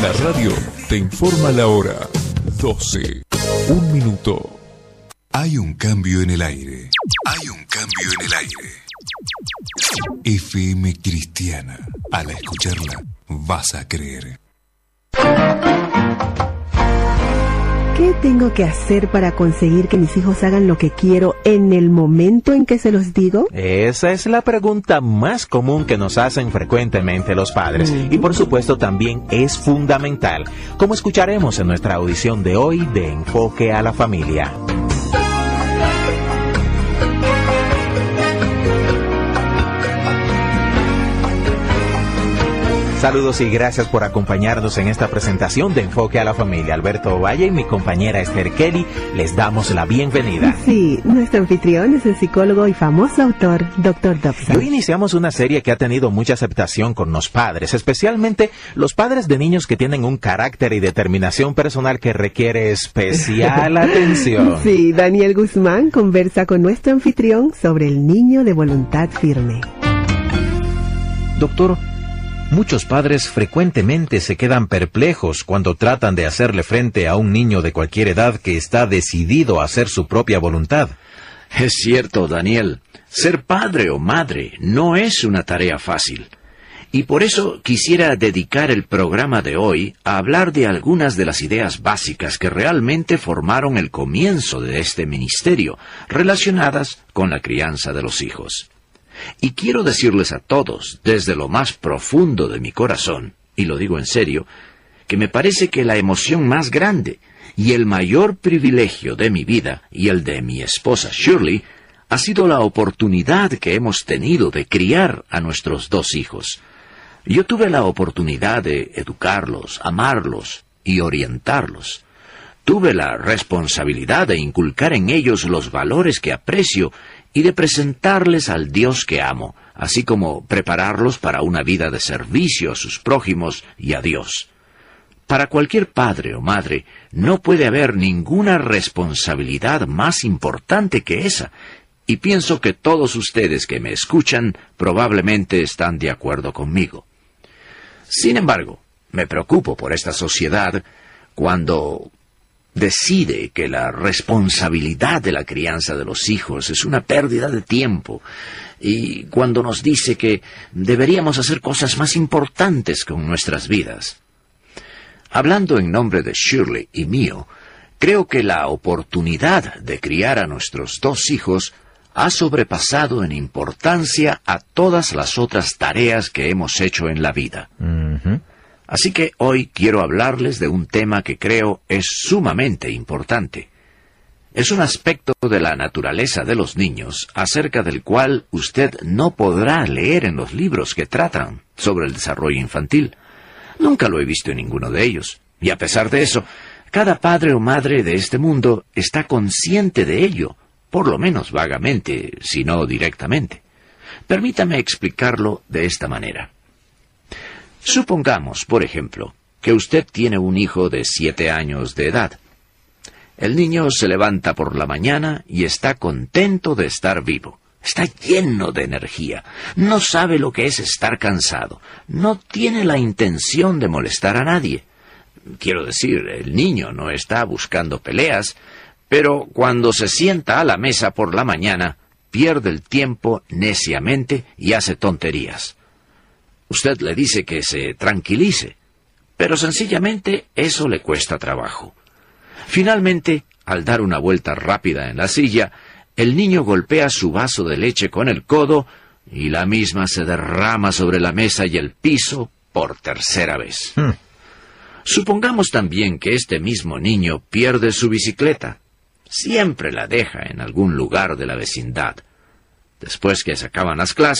La radio te informa la hora. 12. 1 minuto. Hay un cambio en el aire. Hay un cambio en el aire. FM Cristiana. Al escucharla, vas a creer. ¿Qué tengo que hacer para conseguir que mis hijos hagan lo que quiero en el momento en que se los digo? Esa es la pregunta más común que nos hacen frecuentemente los padres. Y por supuesto también es fundamental, como escucharemos en nuestra audición de hoy de Enfoque a la Familia. Saludos y gracias por acompañarnos en esta presentación de Enfoque a la Familia. Alberto Valle y mi compañera Esther Kelly les damos la bienvenida. Sí, nuestro anfitrión es el psicólogo y famoso autor, Dr. Dobson. Hoy iniciamos una serie que ha tenido mucha aceptación con los padres, especialmente los padres de niños que tienen un carácter y determinación personal que requiere especial atención. Sí, Daniel Guzmán conversa con nuestro anfitrión sobre el niño de voluntad firme. Doctor, muchos padres frecuentemente se quedan perplejos cuando tratan de hacerle frente a un niño de cualquier edad que está decidido a hacer su propia voluntad. Es cierto, Daniel. Ser padre o madre no es una tarea fácil. Y por eso quisiera dedicar el programa de hoy a hablar de algunas de las ideas básicas que realmente formaron el comienzo de este ministerio, relacionadas con la crianza de los hijos. Y quiero decirles a todos, desde lo más profundo de mi corazón, y lo digo en serio, que me parece que la emoción más grande y el mayor privilegio de mi vida y el de mi esposa Shirley ha sido la oportunidad que hemos tenido de criar a nuestros 2 hijos. Yo tuve la oportunidad de educarlos, amarlos y orientarlos. Tuve la responsabilidad de inculcar en ellos los valores que aprecio y de presentarles al Dios que amo, así como prepararlos para una vida de servicio a sus prójimos y a Dios. Para cualquier padre o madre no puede haber ninguna responsabilidad más importante que esa, y pienso que todos ustedes que me escuchan probablemente están de acuerdo conmigo. Sin embargo, me preocupo por esta sociedad cuando decide que la responsabilidad de la crianza de los hijos es una pérdida de tiempo, y cuando nos dice que deberíamos hacer cosas más importantes con nuestras vidas. Hablando en nombre de Shirley y mío, creo que la oportunidad de criar a nuestros 2 hijos ha sobrepasado en importancia a todas las otras tareas que hemos hecho en la vida. Así que hoy quiero hablarles de un tema que creo es sumamente importante. Es un aspecto de la naturaleza de los niños acerca del cual usted no podrá leer en los libros que tratan sobre el desarrollo infantil. Nunca lo he visto en ninguno de ellos. Y a pesar de eso, cada padre o madre de este mundo está consciente de ello, por lo menos vagamente, si no directamente. Permítame explicarlo de esta manera. Supongamos, por ejemplo, que usted tiene un hijo de 7 años de edad. El niño se levanta por la mañana y está contento de estar vivo. Está lleno de energía. No sabe lo que es estar cansado. No tiene la intención de molestar a nadie. Quiero decir, el niño no está buscando peleas, pero cuando se sienta a la mesa por la mañana, pierde el tiempo neciamente y hace tonterías. Usted le dice que se tranquilice, pero sencillamente eso le cuesta trabajo. Finalmente, al dar una vuelta rápida en la silla, el niño golpea su vaso de leche con el codo y la misma se derrama sobre la mesa y el piso por 3ª vez. Supongamos también que este mismo niño pierde su bicicleta. Siempre la deja en algún lugar de la vecindad. Después que se acaban las clases,